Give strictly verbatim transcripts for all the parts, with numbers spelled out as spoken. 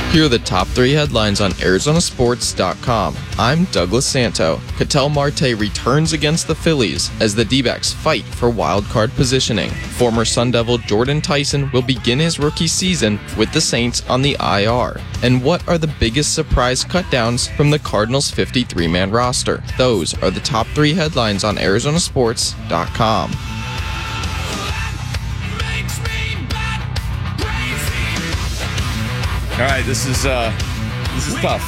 Here are the top three headlines on Arizona Sports dot com. I'm Douglas Santo. Ketel Marte returns against the Phillies as the D-backs fight for wild-card positioning. Former Sun Devil Jordan Tyson will begin his rookie season with the Saints on the I R. And what are the biggest surprise cutdowns from the Cardinals' fifty-three man roster? Those are the top three headlines on Arizona Sports dot com. All right, this is uh, this is tough.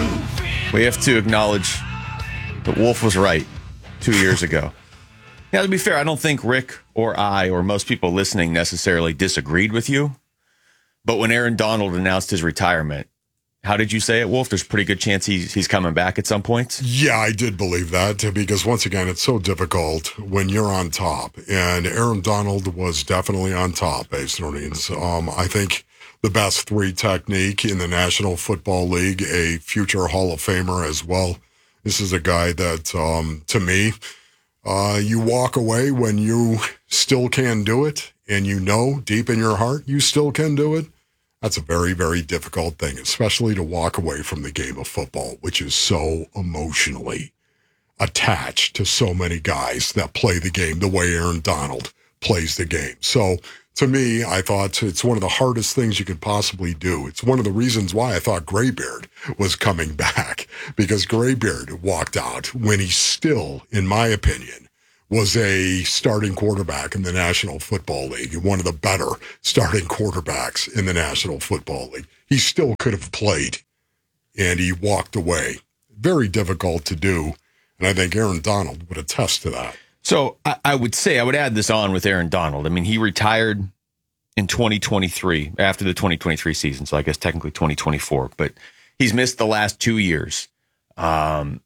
We have to acknowledge that Wolf was right two years ago. Yeah, to be fair, I don't think Rick or I or most people listening necessarily disagreed with you. But when Aaron Donald announced his retirement, how did you say it, Wolf? There's a pretty good chance he's, he's coming back at some point? Yeah, I did believe that because, once again, it's so difficult when you're on top. And Aaron Donald was definitely on top, Ace Nordines. Um, I think the best three technique in the National Football League, a future Hall of Famer as well. This is a guy that, um, to me, uh, you walk away when you still can do it, and you know deep in your heart you still can do it. That's a very, very difficult thing, especially to walk away from the game of football, which is so emotionally attached to so many guys that play the game the way Aaron Donald plays the game. So, to me, I thought it's one of the hardest things you could possibly do. It's one of the reasons why I thought Graybeard was coming back, because Graybeard walked out when he still, in my opinion, was a starting quarterback in the National Football League, one of the better starting quarterbacks in the National Football League. He still could have played, and he walked away. Very difficult to do, and I think Aaron Donald would attest to that. So I, I would say, I would add this on with Aaron Donald. I mean, he retired in twenty twenty-three, after the twenty twenty-three season, so I guess technically twenty twenty-four, but he's missed the last two years. Um,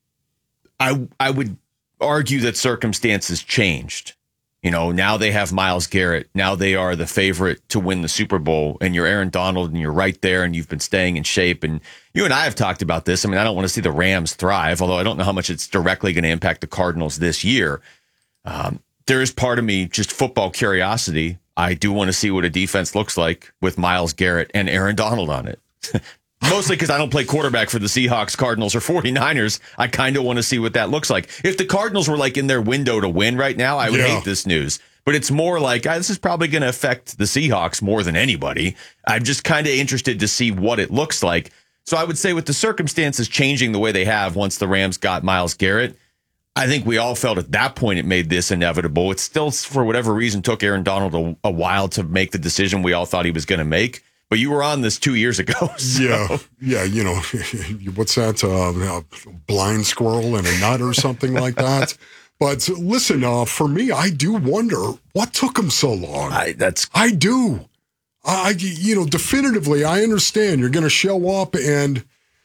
I I would argue that circumstances changed. You know, now they have Myles Garrett. Now they are the favorite to win the Super Bowl, and you're Aaron Donald, and you're right there, and you've been staying in shape. And you and I have talked about this. I mean, I don't want to see the Rams thrive, although I don't know how much it's directly going to impact the Cardinals this year. Um, there is part of me, just football curiosity. I do want to see what a defense looks like with Myles Garrett and Aaron Donald on it. Mostly because I don't play quarterback for the Seahawks, Cardinals, or 49ers. I kind of want to see what that looks like. If the Cardinals were like in their window to win right now, I would yeah. hate this news. But it's more like, ah, this is probably going to affect the Seahawks more than anybody. I'm just kind of interested to see what it looks like. So I would say with the circumstances changing the way they have once the Rams got Myles Garrett, I think we all felt at that point it made this inevitable. It still, for whatever reason, took Aaron Donald a, a while to make the decision we all thought he was going to make. But you were on this two years ago. So. Yeah, yeah, you know, what's that, uh, a blind squirrel in a nut or something like that? But listen, uh, for me, I do wonder what took him so long. I, that's I do. I, you know, definitively, I understand you're going to show up and...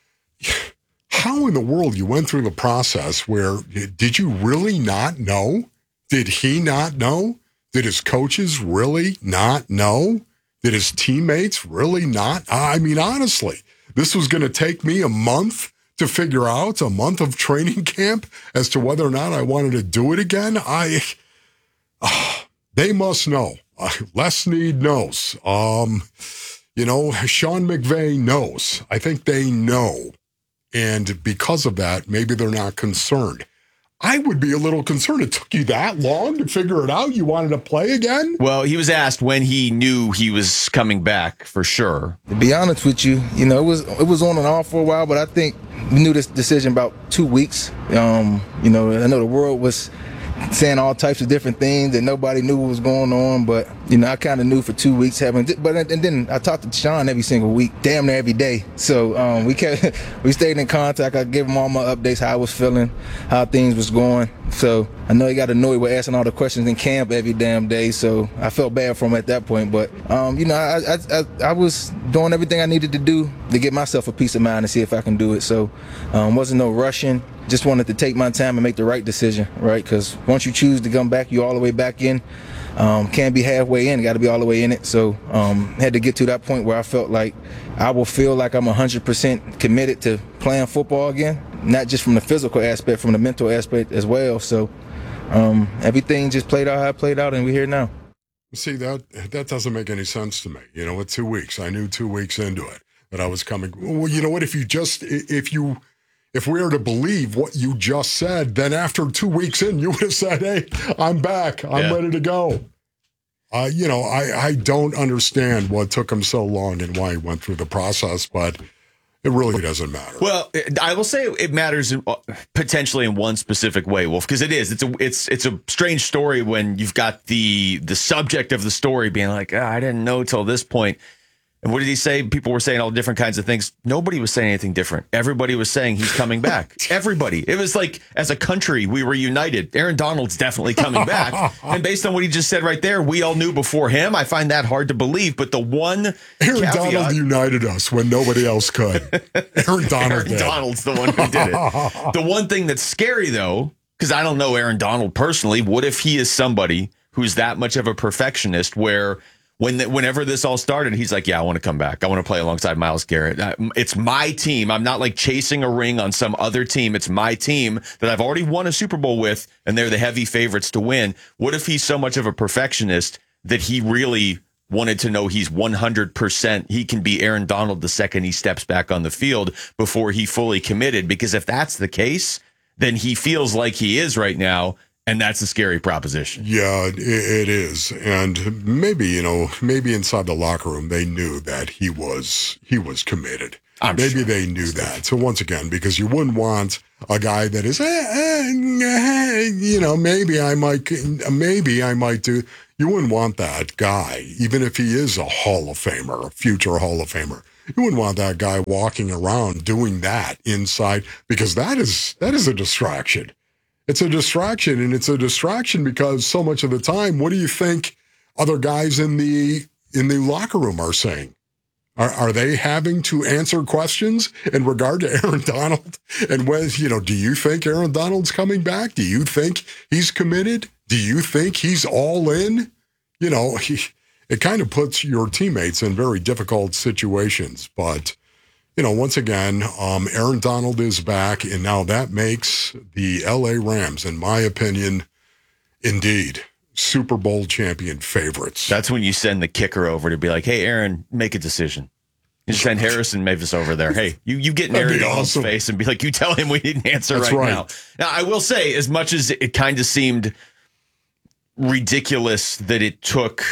How in the world you went through the process where, did you really not know? Did he not know? Did his coaches really not know? Did his teammates really not? I mean, honestly, this was going to take me a month to figure out, a month of training camp as to whether or not I wanted to do it again. I, uh, they must know. Uh, Les Snead knows. Um, you know, Sean McVay knows. I think they know. And because of that, maybe they're not concerned. I would be a little concerned. It took you that long to figure it out? You wanted to play again? Well, he was asked when he knew he was coming back for sure. To be honest with you, you know, it was it was on and off for a while, but I think we knew this decision about two weeks. Um, you know, I know the world was saying all types of different things and nobody knew what was going on, but you know, I kind of knew for two weeks having, but and then I talked to Sean every single week, damn near every day. So um, we kept, we stayed in contact. I gave him all my updates, how I was feeling, how things was going. So I know he got annoyed with asking all the questions in camp every damn day. So I felt bad for him at that point. But um, you know, I, I I I was doing everything I needed to do to get myself a peace of mind and see if I can do it. So um, wasn't no rushing. Just wanted to take my time and make the right decision, right? Because once you choose to come back, you all the way back in. Um, can't be halfway in, got to be all the way in it. So um, had to get to that point where I felt like I will feel like I'm one hundred percent committed to playing football again, not just from the physical aspect, from the mental aspect as well. So um, everything just played out how it played out, and we're here now. See, that that doesn't make any sense to me. You know, with two weeks, I knew two weeks into it that I was coming. Well, you know what? If you just, if you, if we were to believe what you just said, then after two weeks in, you would have said, hey, I'm back. I'm Yeah. ready to go. Uh, you know, I, I don't understand what took him so long and why he went through the process, but it really doesn't matter. Well, I will say it matters in, potentially in one specific way, Wolf, because it is. It's a it's it's a strange story when you've got the the subject of the story being like, oh, I didn't know till this point. And what did he say? People were saying all different kinds of things. Nobody was saying anything different. Everybody was saying he's coming back. Everybody. It was like, as a country, we were united. Aaron Donald's definitely coming back. And based on what he just said right there, we all knew before him. I find that hard to believe. But the one Aaron caveat, Donald united us when nobody else could. Aaron Donald Aaron did. Donald's the one who did it. The one thing that's scary, though, because I don't know Aaron Donald personally, what if he is somebody who's that much of a perfectionist where when the, whenever this all started, he's like, yeah, I want to come back. I want to play alongside Myles Garrett. It's my team. I'm not like chasing a ring on some other team. It's my team that I've already won a Super Bowl with, and they're the heavy favorites to win. What if he's so much of a perfectionist that he really wanted to know he's one hundred percent he can be Aaron Donald the second he steps back on the field before he fully committed? Because if that's the case, then he feels like he is right now. And that's a scary proposition. Yeah, it, it is. And maybe, you know, maybe inside the locker room, they knew that he was, he was committed. I'm maybe sure. they knew that. So once again, because you wouldn't want a guy that is, eh, eh, eh, you know, maybe I might, maybe I might do, you wouldn't want that guy, even if he is a Hall of Famer, a future Hall of Famer. You wouldn't want that guy walking around doing that inside, because that is, that is a distraction. It's a distraction, and it's a distraction because so much of the time, what do you think other guys in the in the locker room are saying? Are are they having to answer questions in regard to Aaron Donald? And when, you know, do you think Aaron Donald's coming back? Do you think he's committed? Do you think he's all in? You know, he, it kind of puts your teammates in very difficult situations, but you know, once again, um, Aaron Donald is back, and now that makes the L A Rams, in my opinion, indeed, Super Bowl champion favorites. That's when you send the kicker over to be like, hey, Aaron, make a decision. You send Harrison Mavis over there. Hey, you, you get in That'd Aaron be Donald's awesome. face and be like, you tell him we need an answer That's right, right. now. Now, I will say, as much as it kind of seemed ridiculous that it took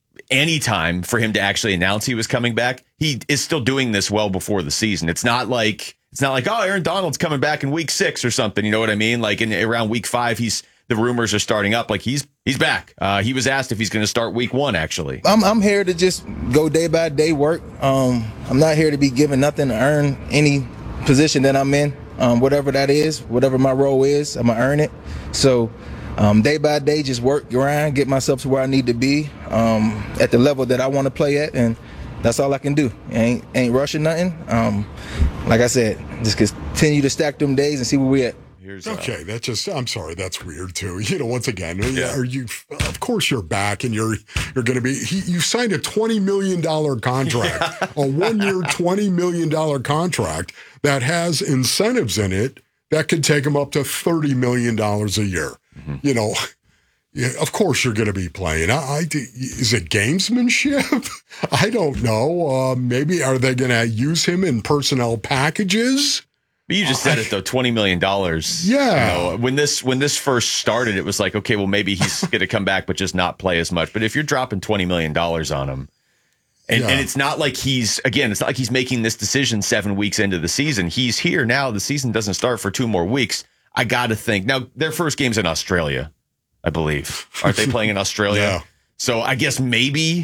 any time for him to actually announce he was coming back, he is still doing this well before the season. It's not like it's not like, oh, Aaron Donald's coming back in week six or something. You know what I mean? Like in around week five, he's the rumors are starting up. Like he's he's back. Uh, he was asked if he's going to start week one. Actually, I'm I'm here to just go day by day work. Um, I'm not here to be given nothing to earn any position that I'm in. Um, whatever that is, whatever my role is, I'm gonna earn it. So. Um, day by day, just work, grind, get myself to where I need to be um, at the level that I want to play at, and that's all I can do. Ain't ain't rushing nothing. Um, like I said, just continue to stack them days and see where we at. here's uh, Okay, that's just, I'm sorry, that's weird too. You know, once again, Yeah. are you, of course you're back and you're you're going to be, he, you signed a twenty million dollars contract, a one-year twenty million dollars contract that has incentives in it that could take him up to thirty million dollars a year. Mm-hmm. You know, yeah, of course you're going to be playing. I, I, is it gamesmanship? I don't know. Uh, maybe are they going to use him in personnel packages? But you just said it though, twenty million dollars. Yeah. You know, when this when this first started, it was like, okay, well maybe he's going to come back, but just not play as much. But if you're dropping twenty million dollars on him, and, Yeah. and it's not like he's again, it's not like he's making this decision seven weeks into the season. He's here now. The season doesn't start for two more weeks. I got to think now. Their first game's in Australia, I believe. Aren't they playing in Australia? Yeah. So I guess maybe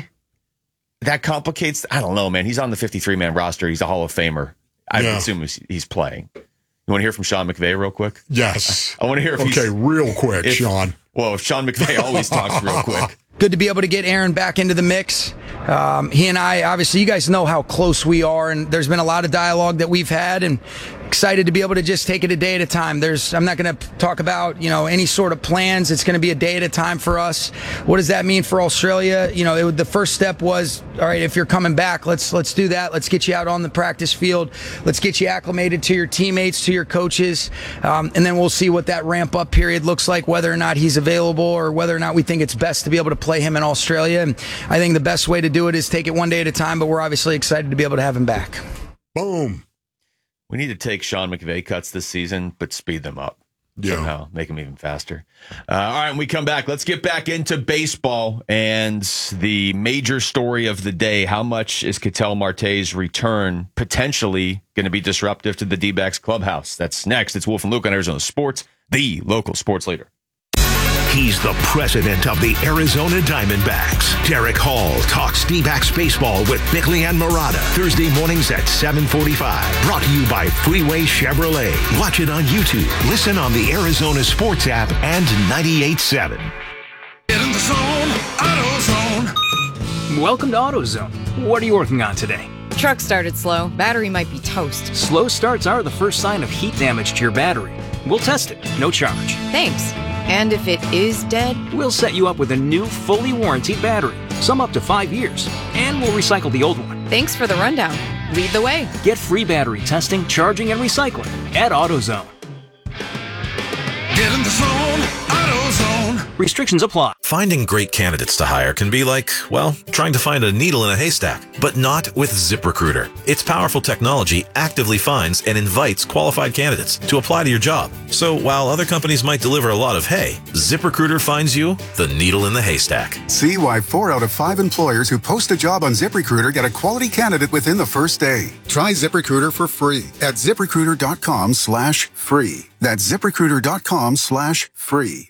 that complicates. I don't know, man. He's on the fifty-three man roster. He's a Hall of Famer. I Yeah. assume he's, he's playing. You want to hear from Sean McVay real quick? Yes. I want to hear if Okay, he's... real quick, if- Sean. Well, if Sean McVay always talks real quick. Good to be able to get Aaron back into the mix. Um, he and I, obviously, you guys know how close we are, and there's been a lot of dialogue that we've had, and excited to be able to just take it a day at a time. There's, I'm not going to talk about, you know, any sort of plans. It's going to be a day at a time for us. What does that mean for Australia? You know, it, the first step was, all right, if you're coming back, let's let's do that. Let's get you out on the practice field. Let's get you acclimated to your teammates, to your coaches, um, and then we'll see what that ramp up period looks like, whether or not he's available or whether or not we think it's best to be able to play him in Australia. And I think the best way to do it is take it one day at a time, but we're obviously excited to be able to have him back. Boom. We need to take Sean McVay cuts this season, but speed them up. Yeah. Somehow, make them even faster. Uh, all right, when we come back, let's get back into baseball and the major story of the day. How much is Ketel Marte's return potentially going to be disruptive to the D-backs clubhouse? That's next. It's Wolf and Luke on Arizona Sports, the local sports leader. He's the president of the Arizona Diamondbacks. Derek Hall talks D-backs baseball with Bickley and Murata. Thursday mornings at seven forty-five. Brought to you by Freeway Chevrolet. Watch it on YouTube. Listen on the Arizona Sports app and ninety-eight point seven. Get in the zone, AutoZone. Welcome to AutoZone. What are you working on today? Truck started slow. Battery might be toast. Slow starts are the first sign of heat damage to your battery. We'll test it. No charge. Thanks. And if it is dead? We'll set you up with a new, fully warranted battery. Some up to five years. And we'll recycle the old one. Thanks for the rundown. Lead the way. Get free battery testing, charging, and recycling at AutoZone. Get in the zone, AutoZone. Restrictions apply. Finding great candidates to hire can be like, well, trying to find a needle in a haystack, but not with ZipRecruiter. Its powerful technology actively finds and invites qualified candidates to apply to your job. So while other companies might deliver a lot of hay, ZipRecruiter finds you the needle in the haystack. See why four out of five employers who post a job on ZipRecruiter get a quality candidate within the first day. Try ZipRecruiter for free at ZipRecruiter.com slash free. That's ZipRecruiter.com slash free.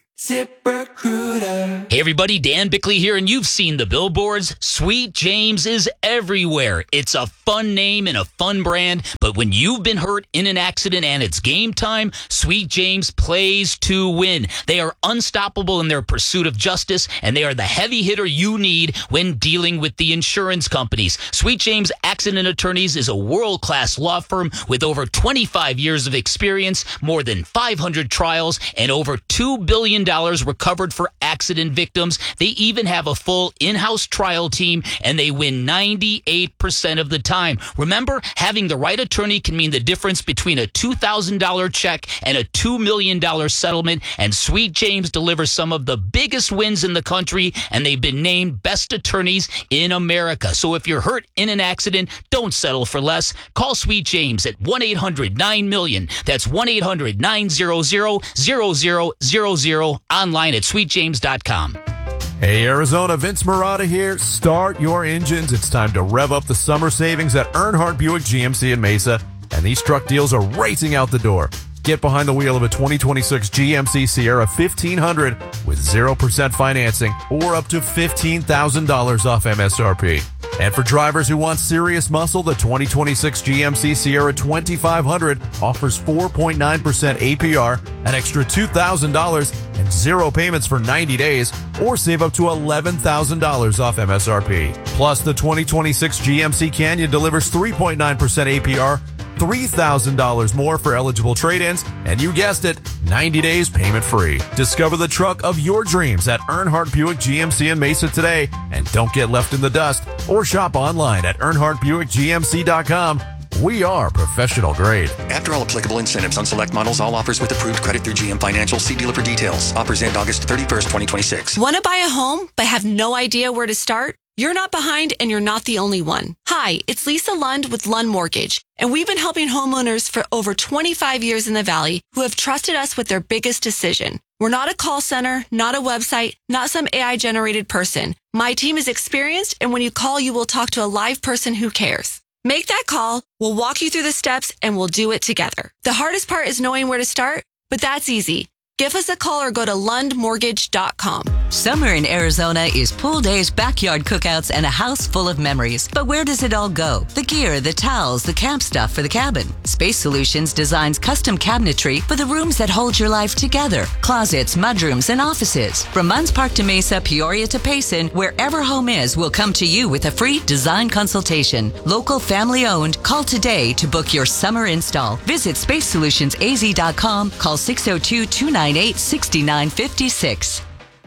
ZipRecruiter. Hey everybody, Dan Bickley here, and you've seen the billboards. Sweet James is everywhere. It's a fun name and a fun brand, but when you've been hurt in an accident and it's game time, Sweet James plays to win. They are unstoppable in their pursuit of justice, and they are the heavy hitter you need when dealing with the insurance companies. Sweet James Accident Attorneys is a world-class law firm with over twenty-five years of experience, more than five hundred trials, and over two billion dollars recovered for accident victims. They even have a full in-house trial team, and they win ninety-eight percent of the time. Remember, having the right attorney can mean the difference between a two thousand dollars check and a two million dollars settlement, and Sweet James delivers some of the biggest wins in the country, and they've been named best attorneys in America. So if you're hurt in an accident, don't settle for less. Call Sweet James at one eight hundred nine million. That's one eight hundred nine hundred zero zero zero zero. Online at sweet james dot com. Hey Arizona, Vince Murata here. Start your engines. It's time to rev up the summer savings at Earnhardt Buick G M C in Mesa, and these truck deals are racing out the door. Get behind the wheel of a twenty twenty-six G M C Sierra fifteen hundred with zero percent financing or up to fifteen thousand dollars off M S R P. And for drivers who want serious muscle, the twenty twenty-six G M C Sierra twenty-five hundred offers four point nine percent A P R, an extra two thousand dollars, and zero payments for ninety days, or save up to eleven thousand dollars off M S R P. Plus, the twenty twenty-six G M C Canyon delivers three point nine percent A P R, three thousand dollars more for eligible trade-ins, and you guessed it, ninety days payment free. Discover the truck of your dreams at Earnhardt Buick G M C in Mesa today, and don't get left in the dust, or shop online at earnhardt buick g m c dot com. We are professional grade. After all applicable incentives on select models, all offers with approved credit through G M Financial. See dealer for details. Offers end August thirty-first, twenty twenty-six. Want to buy a home but have no idea where to start? You're not behind, and you're not the only one. Hi, it's Lisa Lund with Lund Mortgage, and we've been helping homeowners for over twenty-five years in the Valley who have trusted us with their biggest decision. We're not a call center, not a website, not some A I-generated person. My team is experienced, and when you call, you will talk to a live person who cares. Make that call, we'll walk you through the steps, and we'll do it together. The hardest part is knowing where to start, but that's easy. Give us a call or go to lund mortgage dot com. Summer in Arizona is pool days, backyard cookouts, and a house full of memories. But where does it all go? The gear, the towels, the camp stuff for the cabin. Space Solutions designs custom cabinetry for the rooms that hold your life together. Closets, mudrooms, and offices. From Munns Park to Mesa, Peoria to Payson, wherever home is, we'll come to you with a free design consultation. Local, family owned. Call today to book your summer install. Visit space solutions a z dot com. Call six oh two, two nine eight, six nine five six.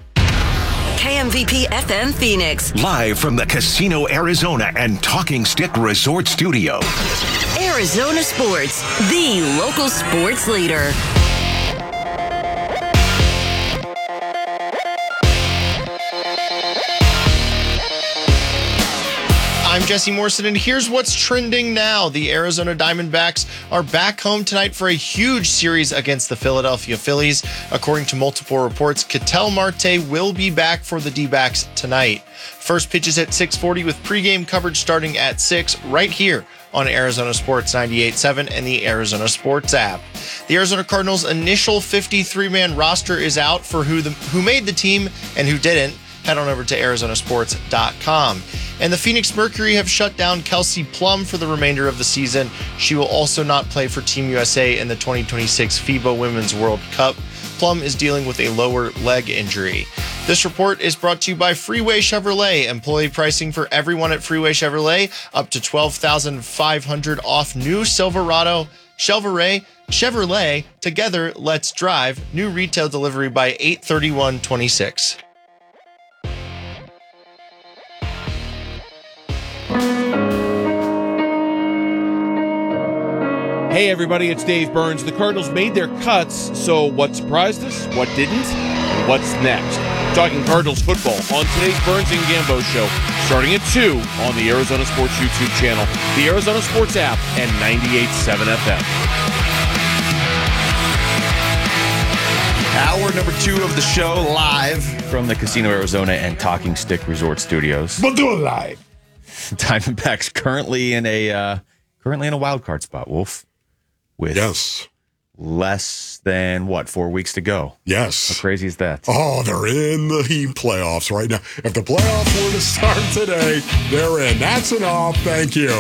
K M V P F M Phoenix. Live from the Casino Arizona and Talking Stick Resort Studio. Arizona Sports, the local sports leader. I'm Jesse Morrison, and here's what's trending now. The Arizona Diamondbacks are back home tonight for a huge series against the Philadelphia Phillies. According to multiple reports, Ketel Marte will be back for the D-backs tonight. First pitch is at six forty with pregame coverage starting at six right here on Arizona Sports ninety-eight point seven and the Arizona Sports app. The Arizona Cardinals' initial fifty-three man roster is out for who the, who made the team and who didn't. Head on over to Arizona Sports dot com. And the Phoenix Mercury have shut down Kelsey Plum for the remainder of the season. She will also not play for Team U S A in the twenty twenty-six FIBA Women's World Cup. Plum is dealing with a lower leg injury. This report is brought to you by Freeway Chevrolet. Employee pricing for everyone at Freeway Chevrolet, up to twelve thousand five hundred dollars off new Silverado. Chevrolet, Chevrolet, together, let's drive. New retail delivery by eight thirty-one twenty-six. Hey everybody, it's Dave Burns. The Cardinals made their cuts, so what surprised us? What didn't? What's next? Talking Cardinals football on today's Burns and Gambo show, starting at two on the Arizona Sports YouTube channel, the Arizona Sports app, and ninety-eight point seven F M. Hour number two of the show, live from the Casino Arizona and Talking Stick Resort Studios. We'll do it live. Diamondbacks currently in a uh, currently in a wild card spot, Wolf. With yes. less than, what, four weeks to go? Yes. How crazy is that? Oh, they're in the heat playoffs right now. If the playoffs were to start today, they're in. That's enough. Thank you.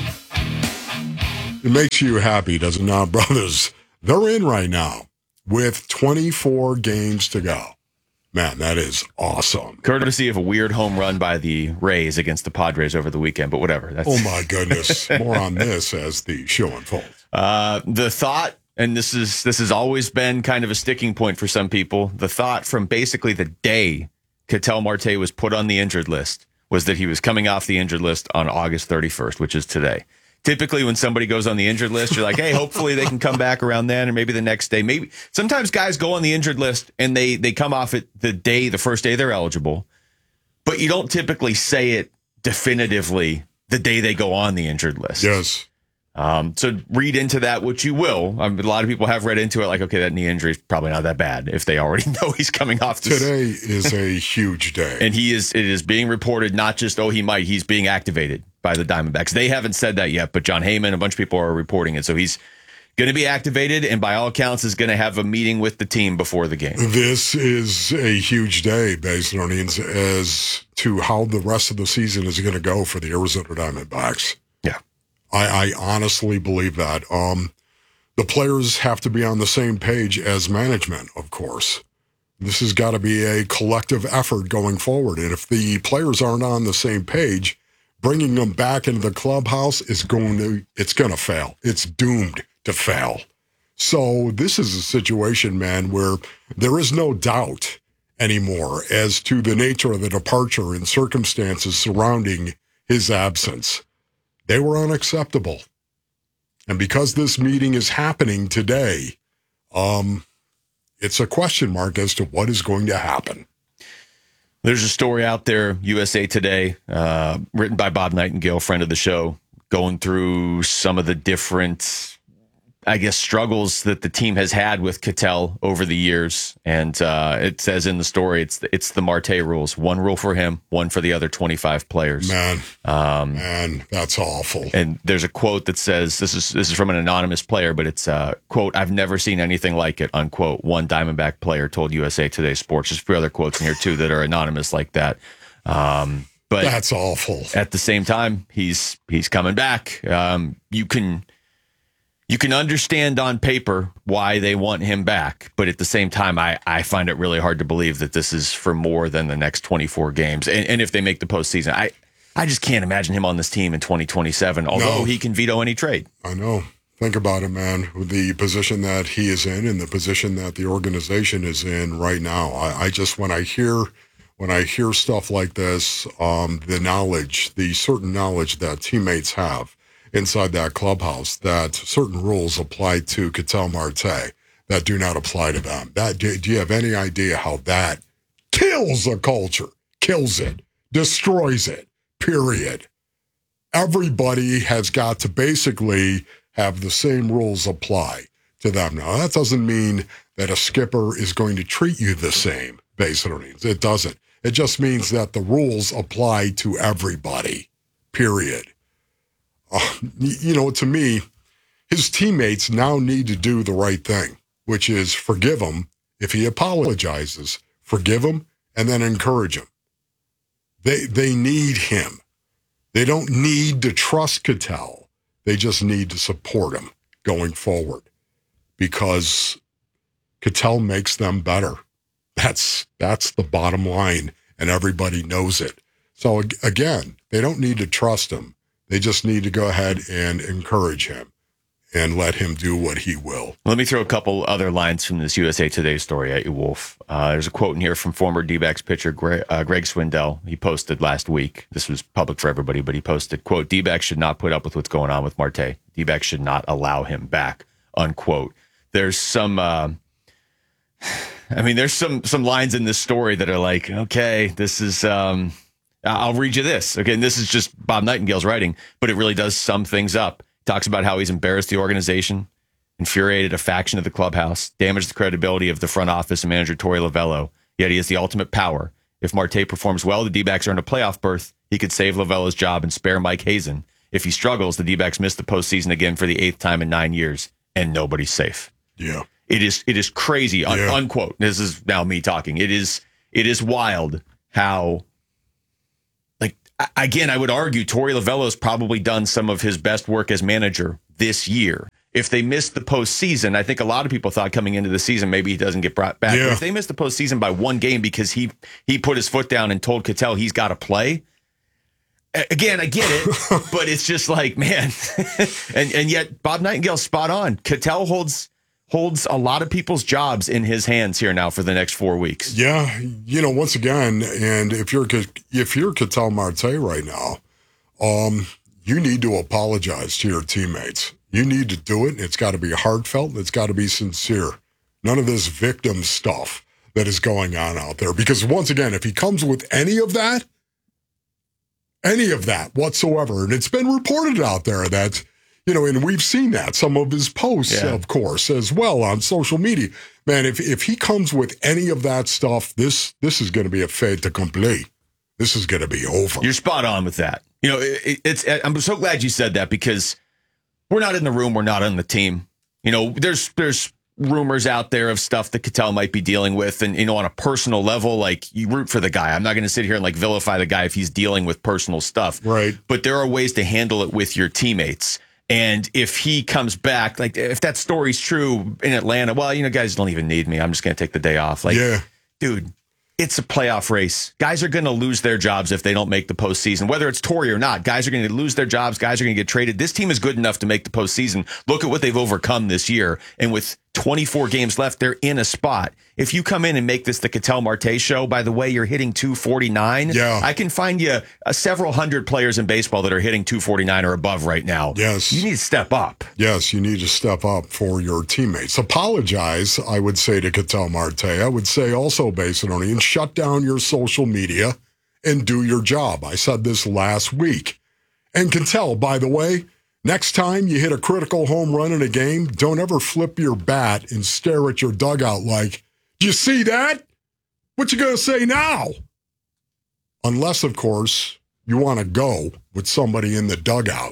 It makes you happy, does it not, brothers? They're in right now with twenty-four games to go. Man, that is awesome. Courtesy of a weird home run by the Rays against the Padres over the weekend, but whatever. That's... Oh, my goodness. More on this as the show unfolds. Uh, the thought, and this is this has always been kind of a sticking point for some people, the thought from basically the day Ketel Marte was put on the injured list was that he was coming off the injured list on August thirty-first, which is today. Typically, when somebody goes on the injured list, you're like, hey, hopefully they can come back around then, or maybe the next day. Maybe sometimes guys go on the injured list and they they come off it the day, the first day they're eligible, but you don't typically say it definitively the day they go on the injured list. Yes. Um, so read into that what you will. I mean, a lot of people have read into it like, okay, that knee injury is probably not that bad if they already know he's coming off this. Today is a huge day. And he is. It is being reported not just, oh, he might, he's being activated by the Diamondbacks. They haven't said that yet, but John Heyman, a bunch of people are reporting it. So he's going to be activated and by all accounts is going to have a meeting with the team before the game. This is a huge day, Basinonians, as to how the rest of the season is going to go for the Arizona Diamondbacks. Yeah. I, I honestly believe that. Um, the players have to be on the same page as management, of course. This has got to be a collective effort going forward. And if the players aren't on the same page, bringing them back into the clubhouse is going to, it's going to fail. It's doomed to fail. So this is a situation, man, where there is no doubt anymore as to the nature of the departure and circumstances surrounding his absence. They were unacceptable. And because this meeting is happening today, um, it's a question mark as to what is going to happen. There's a story out there, U S A Today, uh, written by Bob Nightingale, friend of the show, going through some of the different, I guess, struggles that the team has had with Ketel over the years. And uh, it says in the story, it's the, it's the Marte rules. One rule for him, one for the other twenty-five players. Man, um, man, that's awful. And there's a quote that says, this is this is from an anonymous player, but it's, uh, quote, "I've never seen anything like it," unquote. One Diamondback player told U S A Today Sports. There's a few other quotes in here, too, that are anonymous like that. Um, but that's awful. At the same time, he's he's coming back. Um, you can... You can understand on paper why they want him back, but at the same time, I, I find it really hard to believe that this is for more than the next twenty-four games. And, and if they make the postseason, I, I just can't imagine him on this team in twenty twenty-seven, although No. he can veto any trade. I know. Think about it, man. The position that he is in and the position that the organization is in right now. I, I just, when I hear, when I hear stuff like this, um, the knowledge, the certain knowledge that teammates have inside that clubhouse, that certain rules apply to Ketel Marte that do not apply to them. That do, do you have any idea how that kills a culture, kills it, destroys it, period? everybody has got to basically have the same rules apply to them. Now, that doesn't mean that a skipper is going to treat you the same, basically. It doesn't. It just means that the rules apply to everybody, period. Uh, you know, to me, his teammates now need to do the right thing, which is forgive him if he apologizes, forgive him, and then encourage him. They they need him. They don't need to trust Ketel. They just need to support him going forward because Ketel makes them better. That's that's the bottom line, and everybody knows it. So again, they don't need to trust him. They just need to go ahead and encourage him and let him do what he will. Let me throw a couple other lines from this U S A Today story at you, Wolf. Uh, there's a quote in here from former D-backs pitcher Greg, uh, Greg Swindell. He posted last week. This was public for everybody, but he posted, quote, D-backs should not put up with what's going on with Marte. D-backs should not allow him back, unquote. There's some... Uh, I mean, there's some some lines in this story that are like, okay, this is, um, I'll read you this. Okay, and this is just Bob Nightingale's writing, but it really does sum things up. Talks about how he's embarrassed the organization, infuriated a faction of the clubhouse, damaged the credibility of the front office and manager Torey Lovullo, yet he has the ultimate power. If Marte performs well, the D-backs earn a playoff berth. He could save Lovullo's job and spare Mike Hazen. If he struggles, the D-backs miss the postseason again for the eighth time in nine years, and nobody's safe. Yeah. It is it is crazy, un- Yeah. unquote. This is now me talking. It is it is wild how, like, I- again, I would argue Torey Lovullo's probably done some of his best work as manager this year. If they missed the postseason, I think a lot of people thought coming into the season maybe he doesn't get brought back. Yeah. But if they missed the postseason by one game because he he put his foot down and told Ketel he's got to play, a- again, I get it, but it's just like, man, and and yet Bob Nightingale's spot on. Ketel holds. holds a lot of people's jobs in his hands here now for the next four weeks. Yeah, you know, once again, and if you're if you're Ketel Marte right now, um, you need to apologize to your teammates. You need to do it. It's got to be heartfelt. It's got to be sincere. None of this victim stuff that is going on out there. Because once again, if he comes with any of that, any of that whatsoever, and it's been reported out there that, you know, and we've seen that, some of his posts, Yeah. of course, as well on social media. Man, if if he comes with any of that stuff, this this is going to be a fait accompli. This is going to be over. You're spot on with that. You know, it, it's. I'm so glad you said that because we're not in the room. We're not on the team. You know, there's there's rumors out there of stuff that Ketel might be dealing with, and you know, on a personal level, like you root for the guy. I'm not going to sit here and like vilify the guy if he's dealing with personal stuff. Right. But there are ways to handle it with your teammates. And if he comes back, like if that story's true in Atlanta, well, you know, guys don't even need me. I'm just going to take the day off. Like, yeah. dude, it's a playoff race. Guys are going to lose their jobs if they don't make the postseason, whether it's Torey or not. Guys are going to lose their jobs. Guys are going to get traded. This team is good enough to make the postseason. Look at what they've overcome this year. And with twenty-four games left, they're in a spot. If you come in and make this the Ketel Marte show, by the way, you're hitting two forty-nine. Yeah. I can find you uh, several hundred players in baseball that are hitting two forty-nine or above right now. Yes. You need to step up. Yes, you need to step up for your teammates. Apologize, I would say, to Ketel Marte. I would say also, basically, and shut down your social media and do your job. I said this last week. And Ketel, by the way, next time you hit a critical home run in a game, don't ever flip your bat and stare at your dugout like, "Do you see that? What you going to say now?" Unless, of course, you want to go with somebody in the dugout.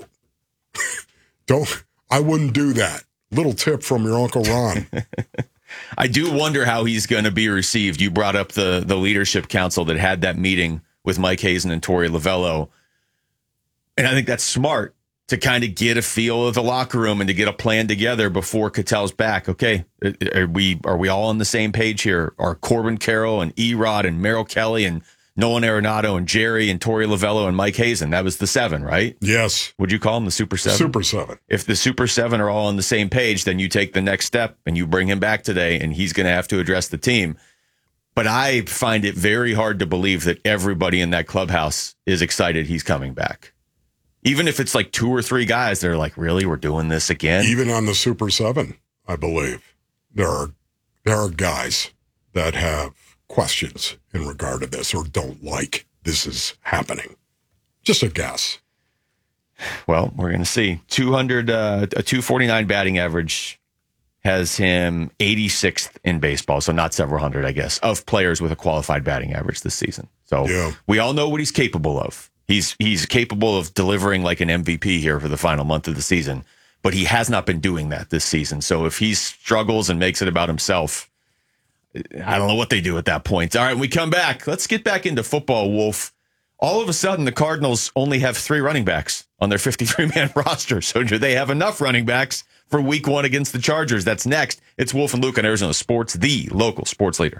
Don't. I wouldn't do that. Little tip from your Uncle Ron. I do wonder how he's going to be received. You brought up the the leadership council that had that meeting with Mike Hazen and Torey Lovullo. And I think that's smart to kind of get a feel of the locker room and to get a plan together before Ketel's back. Okay, are we are we all on the same page here? Are Corbin Carroll and Erod and Merrill Kelly and Nolan Arenado and Jerry and Torey Lovullo and Mike Hazen? That was the seven, right? Yes. Would you call them the Super Seven? Super Seven. If the Super Seven are all on the same page, then you take the next step and you bring him back today, and he's going to have to address the team. But I find it very hard to believe that everybody in that clubhouse is excited he's coming back. Even if it's like two or three guys that are like, really, we're doing this again? Even on the Super Seven, I believe, there are there are guys that have questions in regard to this or don't like this is happening. Just a guess. Well, we're going to see. two hundred, uh, a two forty-nine batting average has him eighty-sixth in baseball, so not several hundred, I guess, of players with a qualified batting average this season. So yeah. we all know what he's capable of. He's he's capable of delivering like an M V P here for the final month of the season, but he has not been doing that this season. So if he struggles and makes it about himself, I don't know what they do at that point. All right, when we come back, let's get back into football, Wolf. All of a sudden, the Cardinals only have three running backs on their fifty-three man roster. So do they have enough running backs for week one against the Chargers? That's next. It's Wolf and Luke on Arizona Sports, the local sports leader.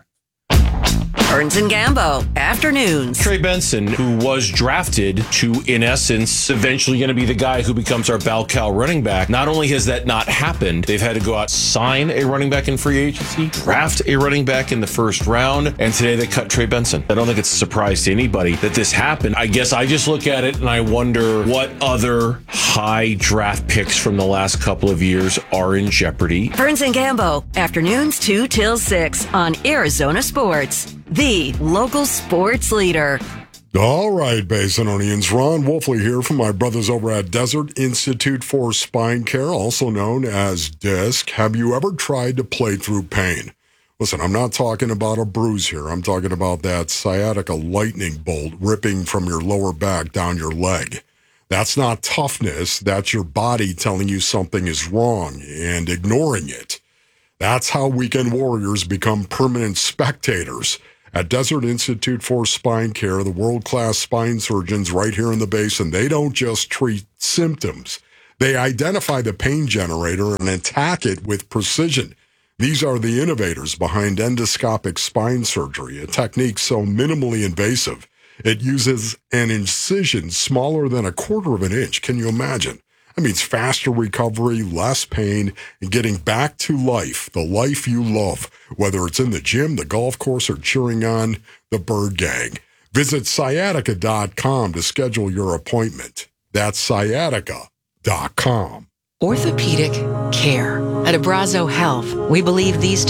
Burns and Gambo, afternoons. Trey Benson, who was drafted to, in essence, eventually going to be the guy who becomes our bell cow running back. Not only has that not happened, they've had to go out, sign a running back in free agency, draft a running back in the first round, and today they cut Trey Benson. I don't think it's a surprise to anybody that this happened. I guess I just look at it and I wonder what other high draft picks from the last couple of years are in jeopardy. Burns and Gambo, afternoons two till six on Arizona Sports, the local sports leader. All right, Basinonians. Ron Wolfley here from my brothers over at Desert Institute for Spine Care, also known as DISC. Have you ever tried to play through pain? Listen, I'm not talking about a bruise here. I'm talking about that sciatica lightning bolt ripping from your lower back down your leg. That's not toughness. That's your body telling you something is wrong and ignoring it. That's how weekend warriors become permanent spectators. At Desert Institute for Spine Care, the world-class spine surgeons right here in the Basin, they don't just treat symptoms. They identify the pain generator and attack it with precision. These are the innovators behind endoscopic spine surgery, a technique so minimally invasive, it uses an incision smaller than a quarter of an inch. Can you imagine? That means faster recovery, less pain, and getting back to life, the life you love, whether it's in the gym, the golf course, or cheering on the Bird Gang. Visit sciatica dot com to schedule your appointment. That's sciatica dot com. Orthopedic care. At Abrazo Health, we believe these